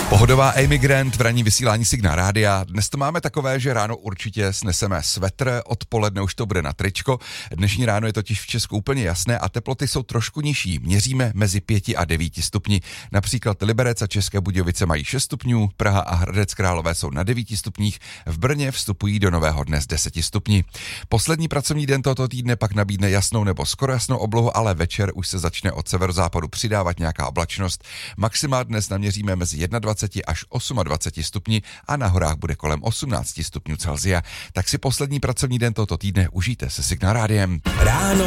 Pohodová Amy Grant v ranní vysílání Signál rádia. Dnes to máme takové, že ráno určitě sneseme svetr, odpoledne už to bude na tričko. Dnešní ráno je totiž v Česku úplně jasné a teploty jsou trošku nižší. Měříme mezi 5 a 9 stupni. Například Liberec a České Budějovice mají 6 stupňů, Praha a Hradec Králové jsou na 9 stupních, v Brně vstupují do nového dne z 10 stupni. Poslední pracovní den tohoto týdne pak nabídne jasnou nebo skoro jasnou oblohu, ale večer už se začne od severozápadu přidávat nějaká oblačnost. Maxima dnes naměříme mezi 21 až 28 stupni a na horách bude kolem 18 stupňů Celsia. Tak si poslední pracovní den tohoto týdne užijte se Signál rádiem. Ráno